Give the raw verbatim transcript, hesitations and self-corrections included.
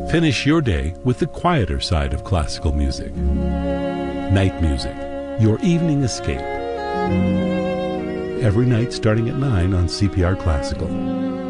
Finish your day with the quieter side of classical music. Night Music, your evening escape. Every night starting at nine on C P R Classical.